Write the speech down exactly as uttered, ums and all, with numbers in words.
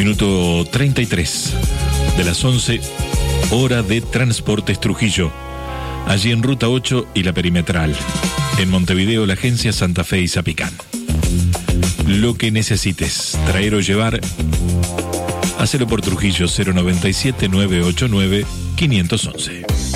Minuto treinta y tres de las once, hora de Transportes Trujillo. Allí en Ruta ocho y la Perimetral. En Montevideo, la agencia Santa Fe y Zapicán. Lo que necesites, traer o llevar, hacelo por Trujillo cero noventa y siete, nueve ochenta y nueve, quinientos once.